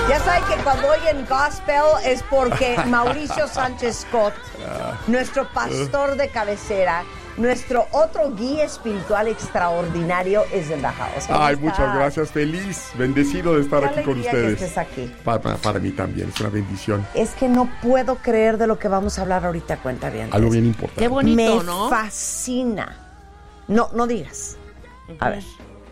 Ya saben que cuando oyen gospel es porque Mauricio Sánchez Scott, nuestro pastor de cabecera, nuestro otro guía espiritual extraordinario, es en la house. Ay, muchas gracias. Feliz, bendecido de estar aquí con ustedes. Que estés aquí. Para mí también, es una bendición. Es que no puedo creer de lo que vamos a hablar ahorita, cuenta bien. Algo bien importante. Qué bonito, Me fascina. No digas. A ver.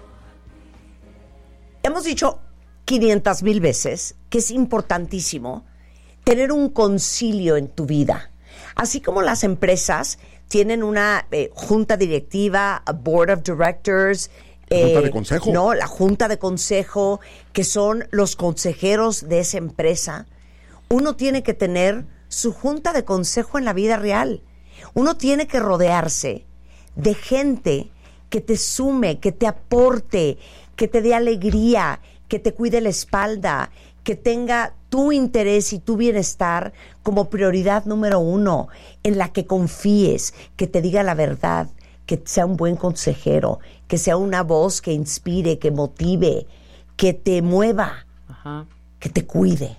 Hemos dicho 500,000 veces que es importantísimo tener un concilio en tu vida. Así como las empresas tienen una junta directiva, a board of directors. ¿Junta de consejo? No, la junta de consejo, que son los consejeros de esa empresa. Uno tiene que tener su junta de consejo en la vida real. Uno tiene que rodearse de gente que te sume, que te aporte, que te dé alegría, que te cuide la espalda, que tenga tu interés y tu bienestar como prioridad número 1, en la que confíes, que te diga la verdad, que sea un buen consejero, que sea una voz que inspire, que motive, que te mueva, que te cuide.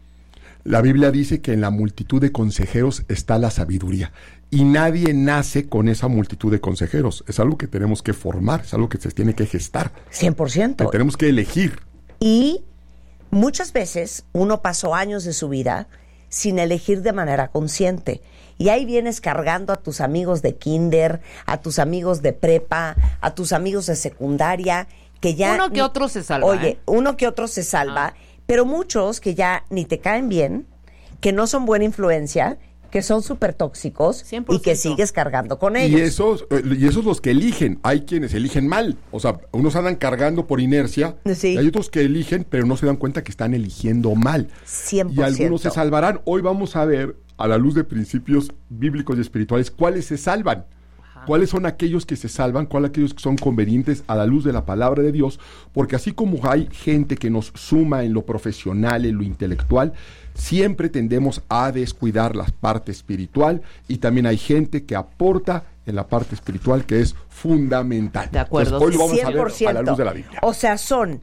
La Biblia dice que en la multitud de consejeros está la sabiduría. Y nadie nace con esa multitud de consejeros. Es algo que tenemos que formar, es algo que se tiene que gestar. 100%. Que tenemos que elegir. Y muchas veces uno pasó años de su vida sin elegir de manera consciente. Y ahí vienes cargando a tus amigos de kinder, a tus amigos de prepa, a tus amigos de secundaria, que ya... Uno que otro se salva. Oye, uno que otro se salva, pero muchos que ya ni te caen bien, que no son buena influencia, que son súper tóxicos 100%. Y que sigues cargando con ellos. Y esos los que eligen. Hay quienes eligen mal. O sea, unos andan cargando por inercia. Sí. Y hay otros que eligen, pero no se dan cuenta que están eligiendo mal. 100%. Y algunos se salvarán. Hoy vamos a ver, a la luz de principios bíblicos y espirituales, cuáles se salvan. ¿Cuáles son aquellos que se salvan? ¿Cuáles aquellos que son convenientes a la luz de la palabra de Dios? Porque así como hay gente que nos suma en lo profesional, en lo intelectual, siempre tendemos a descuidar la parte espiritual, y también hay gente que aporta en la parte espiritual, que es fundamental. De acuerdo. Entonces, hoy lo vamos 100%. a ver a la luz de la Biblia. O sea, son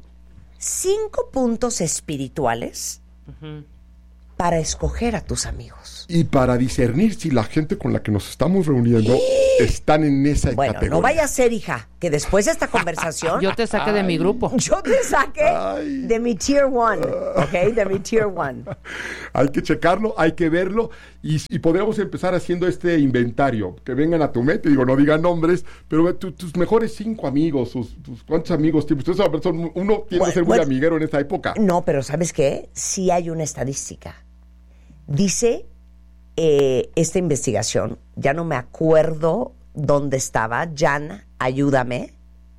5 puntos espirituales para escoger a tus amigos. Y para discernir si la gente con la que nos estamos reuniendo están en esa Bueno, categoría. no vaya a ser, hija, que después de esta conversación Yo te saqué de mi grupo. yo te saqué de mi tier 1, ¿ok? De mi tier 1. Hay que checarlo, hay que verlo, y podríamos empezar haciendo este inventario, que vengan a tu mente, digo, no digan nombres, pero tus mejores 5 amigos, tus ¿cuántos amigos tienes? Uno tiene que ser muy amiguero en esta época. No, pero ¿sabes qué? Sí hay una estadística. Dice esta investigación, ya no me acuerdo dónde estaba, Jan, ayúdame,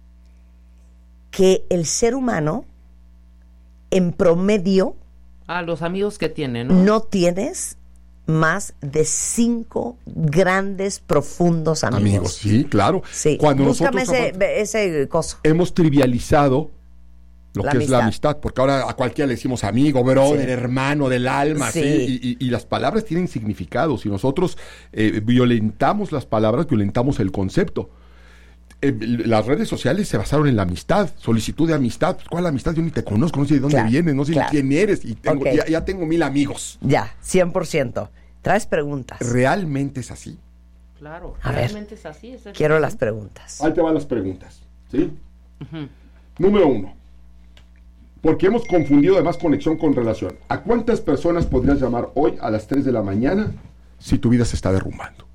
que el ser humano, en promedio, Los amigos que tienen, ¿no? no tienes más de 5 grandes, profundos amigos. Sí, claro. Sí. Cuando Búscame nosotros ese coso. hemos trivializado lo La que es la amistad. amistad, porque ahora a cualquiera le decimos amigo, brother, Sí. hermano del alma, Sí. ¿sí? Y las palabras tienen significados, y nosotros violentamos las palabras, violentamos el concepto. Las redes sociales se basaron en la amistad, solicitud de amistad. ¿Cuál amistad? Yo ni te conozco, no sé de dónde Claro, vienes, no sé claro. ni quién eres, y tengo, Ok. ya tengo 1000 amigos. Ya, 100%. ¿Traes preguntas? ¿Realmente es así? Claro, A ver, realmente es así. quiero las preguntas. Ahí te van las preguntas, ¿sí? Número 1. Porque hemos confundido además conexión con relación. ¿A cuántas personas podrías llamar hoy a las 3 de la mañana si tu vida se está derrumbando?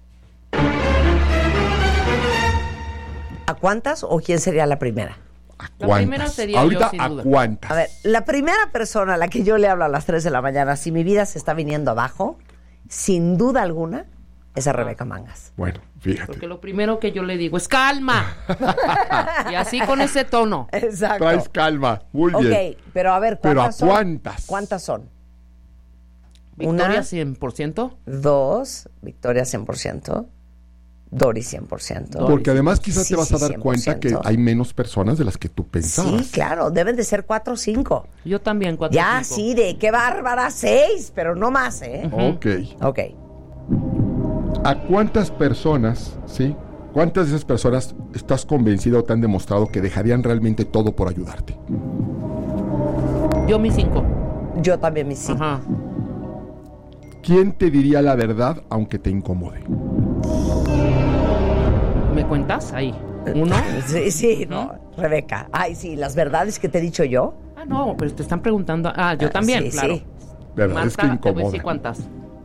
¿A cuántas o quién sería la primera? ¿A La cuántas? primera sería ahorita, yo, sin ¿a duda. cuántas? A ver, la primera persona a la que yo le hablo a las 3 de la mañana, si mi vida se está viniendo abajo, sin duda alguna, es a Rebeca Mangas. Bueno, fíjate. Porque lo primero que yo le digo es calma. Y así con ese tono. Exacto. Traes calma, muy bien. Ok, pero a ver, Pero ¿a ¿cuántas son? cuántas? ¿Cuántas son? Victoria Una. 100%. 2, Victoria 100%, Dori 100%. Porque además quizás Sí, te vas a sí, dar 100%. cuenta que hay menos personas de las que tú pensabas. Sí, claro, deben de ser 4 o 5. Yo también 4. Ya, sí, de qué bárbara, 6, pero no más, ¿eh? Ok. Ok. ¿A cuántas personas, sí? ¿Cuántas de esas personas estás convencido o te han demostrado que dejarían realmente todo por ayudarte? Yo mis 5. Yo también mi sí. Ajá. ¿Quién te diría la verdad aunque te incomode? ¿Me cuentas? Ahí. ¿Uno? Sí, no, Rebeca. Ay, sí, las verdades que te he dicho yo. Ah, no, pero te están preguntando. Ah, yo también, sí, claro. sí. Verdad, es que Marta, te voy a decir incomoda. cuántas.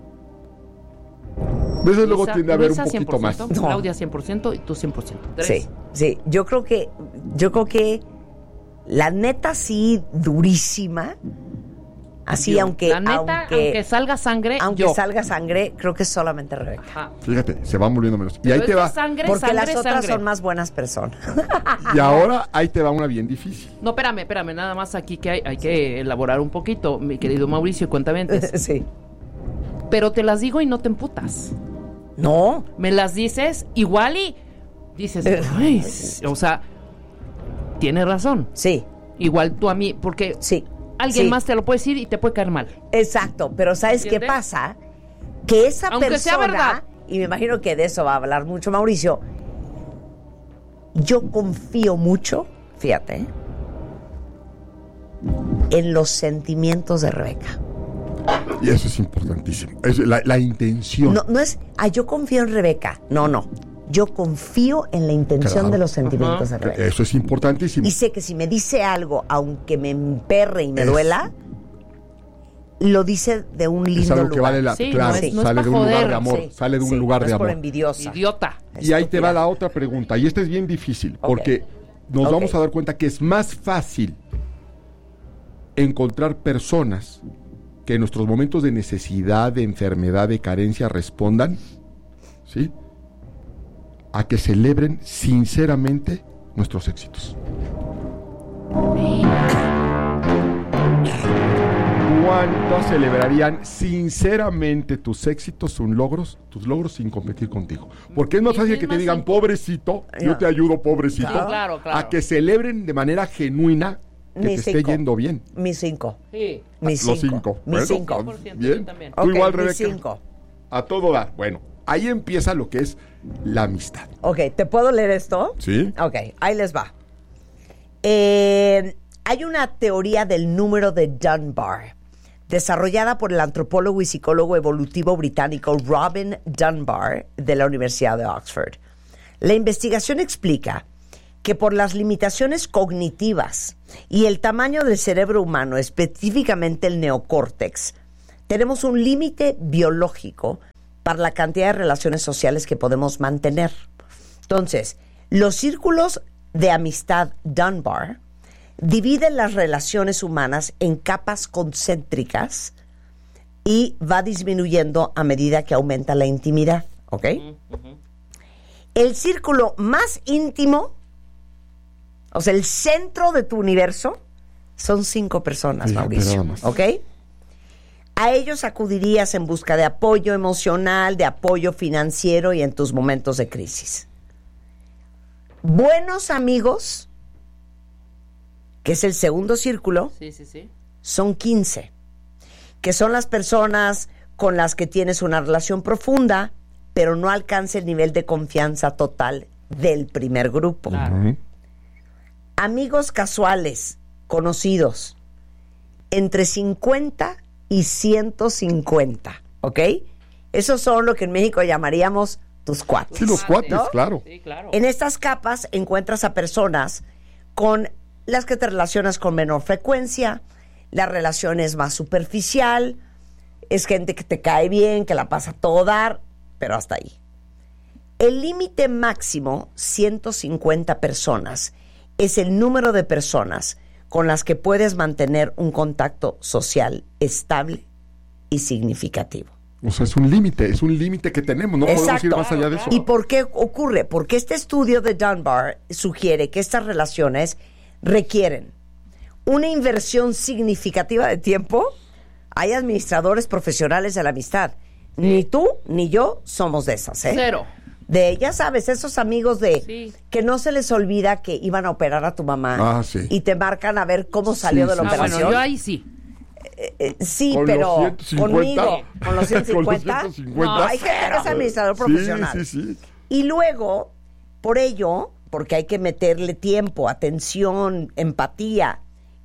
Desde luego Luisa- tiende a haber un Luisa, poquito 100%, más. No. Claudia 100% y tú 100%. ¿Tres? Sí, sí. Yo creo que la neta sí durísima. Así, Yo. aunque La neta, aunque salga sangre, aunque yo. salga sangre, creo que es solamente Rebeca. Ajá. Fíjate, se van volviendo menos. Y Pero ahí es te que va. Sangre, Porque sangre, las otras sangre. son más buenas personas. Y ahora ahí te va una bien difícil. No, espérame, nada más aquí que hay que elaborar un poquito, mi querido Mauricio, y cuentamente. Sí. Pero te las digo y no te emputas. No. Me las dices igual y dices, ay, o sea, tienes razón. Sí, Igual tú a mí, porque sí. alguien sí. más te lo puede decir y te puede caer mal. Exacto, pero ¿sabes qué ¿Entiendes? pasa? Que esa Aunque persona, sea verdad. y me imagino que de eso va a hablar mucho Mauricio, yo confío mucho, fíjate, en los sentimientos de Rebeca. Y eso es importantísimo. Es la intención. No es, yo confío en Rebeca. No. Yo confío en la intención Claro. de los sentimientos de Rebeca. Eso es importantísimo. Y sé que si me dice algo, aunque me emperre y me Es- duela, lo dice de un lindo Es algo que lugar. vale la Sí, claro, no es sale pa' de un lugar joder, de amor, Sí, sale de un sí, lugar no de es por amor. envidiosa. Idiota. Y ahí te va Estúpida. la otra pregunta, y esta es bien difícil, Ok. porque nos Ok. vamos a dar cuenta que es más fácil encontrar personas que en nuestros momentos de necesidad, de enfermedad, de carencia respondan, ¿sí? A que celebren sinceramente nuestros éxitos. ¿Cuántos celebrarían sinceramente tus éxitos, tus logros sin competir contigo? Porque es más Y fácil sí, que te más digan, sin- pobrecito, yo te ayudo, pobrecito, Claro. a que celebren de manera genuina que Mi te esté 5. yendo bien. Mi 5. Sí. Mi Los 5. 5. Mi Bueno, 5. 100%, bien. yo también. Tú igual, mi Rebeca. 5. A todo dar. Bueno, ahí empieza lo que es la amistad. Ok, ¿te puedo leer esto? ¿Sí? Ok, ahí les va. Hay una teoría del número de Dunbar, desarrollada por el antropólogo y psicólogo evolutivo británico Robin Dunbar de la Universidad de Oxford. La investigación explica que por las limitaciones cognitivas y el tamaño del cerebro humano, específicamente el neocórtex, tenemos un límite biológico para la cantidad de relaciones sociales que podemos mantener. Entonces, los círculos de amistad Dunbar dividen las relaciones humanas en capas concéntricas y va disminuyendo a medida que aumenta la intimidad, ¿ok? El círculo más íntimo, o sea, el centro de tu universo, son 5 personas, Fíjate Mauricio, nada más. ¿ok? A ellos acudirías en busca de apoyo emocional, de apoyo financiero y en tus momentos de crisis. Buenos amigos, que es el segundo círculo, Sí. son 15, que son las personas con las que tienes una relación profunda, pero no alcanza el nivel de confianza total del primer grupo. Claro. Ujú. Amigos casuales, conocidos, entre 50 y 150, ¿ok? Esos son lo que en México llamaríamos tus cuates. Sí, los cuates, ¿no? claro. Sí, claro. En estas capas encuentras a personas con las que te relacionas con menor frecuencia, la relación es más superficial, es gente que te cae bien, que la pasa a todo dar, pero hasta ahí. El límite máximo, 150 personas, es el número de personas con las que puedes mantener un contacto social estable y significativo. O sea, es un límite que tenemos, no podemos ir más allá de eso. ¿Y por qué ocurre? Porque este estudio de Dunbar sugiere que estas relaciones requieren una inversión significativa de tiempo. Hay administradores profesionales de la amistad. Ni tú ni yo somos de esas, ¿eh? Cero. De, ya sabes, esos amigos de Sí. que no se les olvida que iban a operar a tu mamá Ah, sí. y te marcan a ver cómo salió Sí, de la sí. Ah, operación. bueno, yo ahí sí. Sí, Con pero los 150. conmigo, con los 150. Con los 150. No, hay gente que es administrador profesional. Sí. Y luego, por ello, porque hay que meterle tiempo, atención, empatía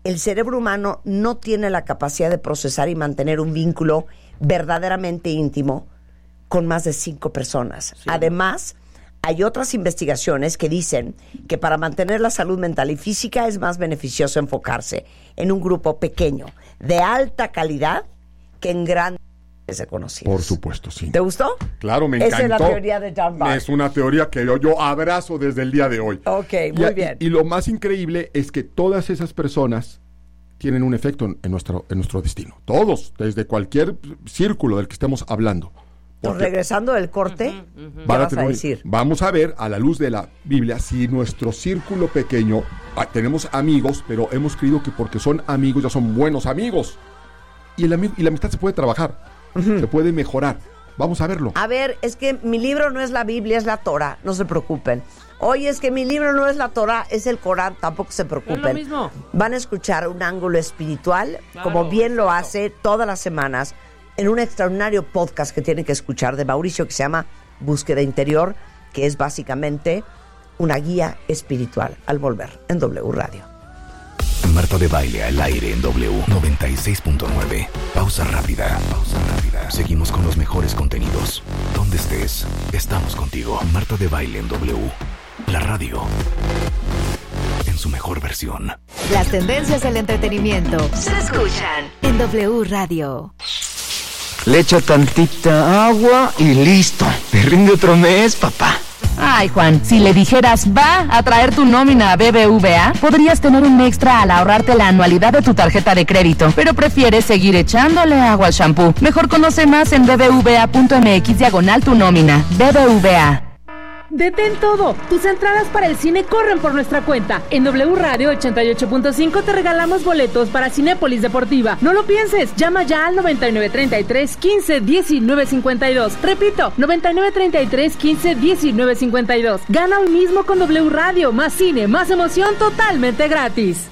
el cerebro humano no tiene la capacidad de procesar y mantener un vínculo verdaderamente íntimo con más de 5 personas. Sí. Además, hay otras investigaciones que dicen que para mantener la salud mental y física es más beneficioso enfocarse en un grupo pequeño, de alta calidad, que en grandes desconocidos. Por supuesto, sí. ¿Te gustó? Claro, me encantó. Esa es la teoría de John Bart. Es una teoría que yo abrazo desde el día de hoy. Ok, muy bien. Y lo más increíble es que todas esas personas tienen un efecto en nuestro destino. Todos, desde cualquier círculo del que estemos hablando. Pues regresando del corte, ¿qué vas a decir? Vamos a ver, a la luz de la Biblia, si nuestro círculo pequeño, tenemos amigos, pero hemos creído que porque son amigos ya son buenos amigos. Y la amistad se puede trabajar, se puede mejorar. Vamos a verlo. A ver, es que mi libro no es la Biblia, es la Torah, no se preocupen. Oye, es que mi libro no es la Torah, es el Corán, tampoco se preocupen. Es lo mismo. Van a escuchar un ángulo espiritual, como bien lo hace todas las semanas, en un extraordinario podcast que tienen que escuchar de Mauricio, que se llama Búsqueda Interior, que es básicamente una guía espiritual al volver en W Radio. Marta de Baile al aire en W 96.9. Pausa rápida. Seguimos con los mejores contenidos. Donde estés, estamos contigo. Marta de Baile en W. La radio en su mejor versión. Las tendencias del entretenimiento se escuchan en W Radio. Le echa tantita agua y listo. Te rinde otro mes, papá. Ay, Juan, si le dijeras va a traer tu nómina a BBVA, podrías tener un extra al ahorrarte la anualidad de tu tarjeta de crédito, pero prefieres seguir echándole agua al shampoo. Mejor conoce más en bbva.mx/tu nómina. BBVA. Detén todo. Tus entradas para el cine corren por nuestra cuenta. En W Radio 88.5 te regalamos boletos para Cinépolis Deportiva. No lo pienses. Llama ya al 9933 15 19 52. Repito, 9933 15 19 52. Gana hoy mismo con W Radio. Más cine, más emoción, totalmente gratis.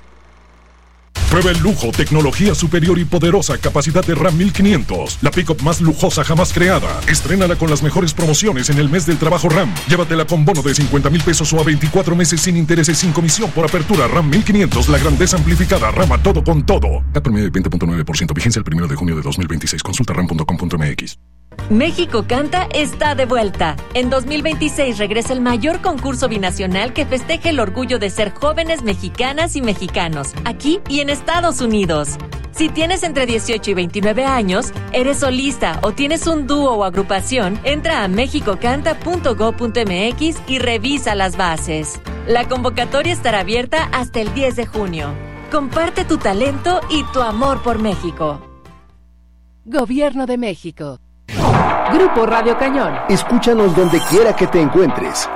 Prueba el lujo, tecnología superior y poderosa capacidad de RAM 1500. La pick-up más lujosa jamás creada. Estrénala con las mejores promociones en el mes del trabajo RAM. Llévatela con bono de 50,000 pesos o a 24 meses sin intereses, sin comisión por apertura. RAM 1500, la grandeza amplificada. RAM a todo con todo. CAT promedio de 20.9%. Vigencia el 1 de junio de 2026. Consulta ram.com.mx. México Canta está de vuelta. En 2026 regresa el mayor concurso binacional que festeje el orgullo de ser jóvenes mexicanas y mexicanos, aquí y en Estados Unidos. Si tienes entre 18 y 29 años, eres solista o tienes un dúo o agrupación, entra a mexicocanta.go.mx y revisa las bases. La convocatoria estará abierta hasta el 10 de junio. Comparte tu talento y tu amor por México. Gobierno de México. Grupo Radio Cañón. Escúchanos donde quiera que te encuentres.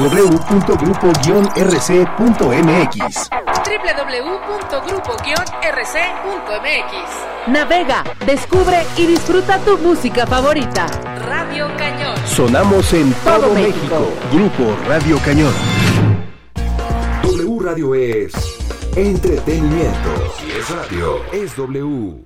www.grupo-rc.mx. www.grupo-rc.mx. Navega, descubre y disfruta tu música favorita. Radio Cañón. Sonamos en todo México. Grupo Radio Cañón. W Radio es entretenimiento. Si es radio, es W.